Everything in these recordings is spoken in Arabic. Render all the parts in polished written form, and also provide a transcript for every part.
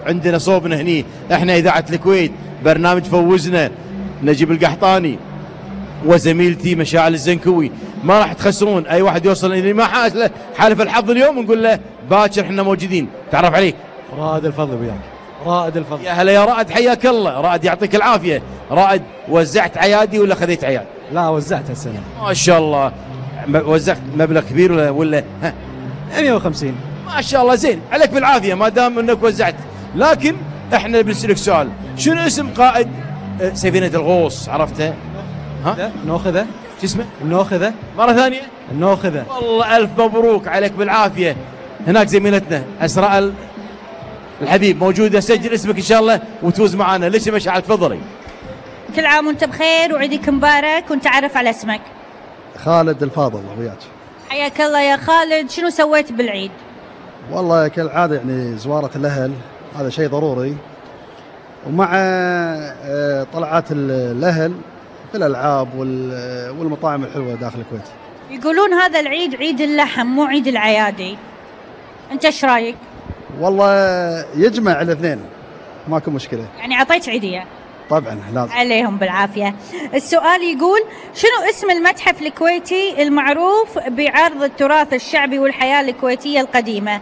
عندنا صوبنا هني، احنا اذاعه الكويت، برنامج فوزنا، نجيب القحطاني وزميلتي مشاعل الزنكوي، ما راح تخسرون. اي واحد يوصل اللي ما حالف الحظ اليوم نقول له باكر احنا موجودين. تعرف عليك رائد الفضل وياك، رائد الفضل. يا هلا يا رائد، حياك الله. رائد يعطيك العافيه. رائد وزعت عيادي ولا خذيت عياد؟ لا وزعت هالسنه. ما شاء الله. وزعت مبلغ كبير ولا ها؟ 150. ما شاء الله زين، عليك بالعافيه ما دام انك وزعت. لكن احنا بنسالك سؤال، شنو اسم قائد سفينه الغوص؟ عرفته؟ ها؟ النوخذه. شو اسمه؟ النوخذه. مره ثانيه؟ النوخذه. والله الف مبروك، عليك بالعافيه. هناك زميلتنا اسراء الحبيب موجوده، سجل اسمك ان شاء الله وتفوز معنا. ليش يا مشعل؟ تفضلي. كل عام وانت بخير وعيدك مبارك، ونتعرف على اسمك. خالد الفاضل وياك. حياك الله يا خالد، شنو سويت بالعيد؟ والله كالعاده يعني زواره الاهل هذا شيء ضروري، ومع طلعات الاهل في الالعاب والمطاعم الحلوه داخل الكويت. يقولون هذا العيد عيد اللحم مو عيد العيادي، انت ايش رايك؟ والله يجمع الاثنين، ماكو مشكله. يعني اعطيت عيديه؟ طبعا لازم. عليهم بالعافيه. السؤال يقول شنو اسم المتحف الكويتي المعروف بعرض التراث الشعبي والحياه الكويتيه القديمه؟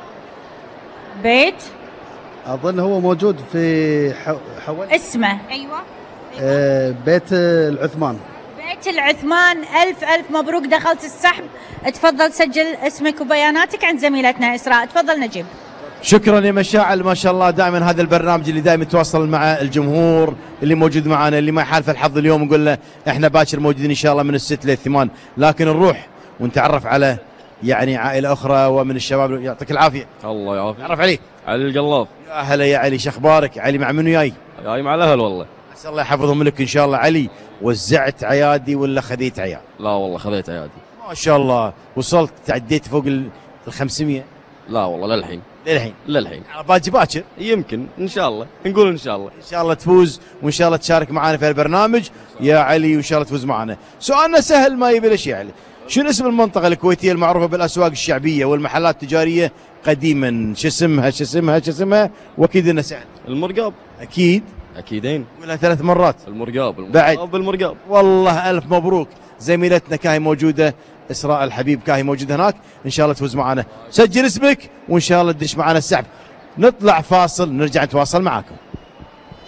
بيت؟ اظن هو موجود في حوالي اسمه ايوه. بيت العثمان. بيت العثمان. الف مبروك، دخلت السحب. تفضل سجل اسمك وبياناتك عند زميلتنا اسراء. تفضل نجيب. شكرا يا مشاعل، ما شاء الله دائما هذا البرنامج اللي دائما يتواصل مع الجمهور اللي موجود معنا، اللي ما يحالف الحظ اليوم نقول له احنا باكر موجودين ان شاء الله من 6 ل 8، لكن نروح ونتعرف على يعني عائله اخرى ومن الشباب. يعطيك العافيه. الله يعافيك. تعرف عليك؟ علي القلاف. يا هلا يا علي، شو اخبارك؟ علي مع منو جاي؟ جاي مع الاهل والله. عسى الله يحفظهم لك ان شاء الله. علي، وزعت عيادي ولا خذيت عياد؟ لا والله خذيت عيادي. ما شاء الله. وصلت تعديت فوق ال 500؟ لا والله للحين. للحين باجي باكر يمكن ان شاء الله، نقول ان شاء الله. ان شاء الله تفوز، وان شاء الله تشارك معنا في البرنامج يا علي، وان شاء الله تفوز معنا. سؤالنا سهل ما يبي له شيء. علي، شنو اسم المنطقه الكويتيه المعروفه بالاسواق الشعبيه والمحلات التجاريه قديما؟ شو اسمها؟ واكيد انه سهل. المرقاب. اكيدين. قولها 3 مرات. المرقاب. بعد. بالمرقاب. والله الف مبروك. زميلتنا كاهي موجوده، اسراء الحبيب كاهي موجود هناك، ان شاء الله تفوز معنا. سجل اسمك وان شاء الله تدش معنا السحب. نطلع فاصل، نرجع نتواصل معاكم.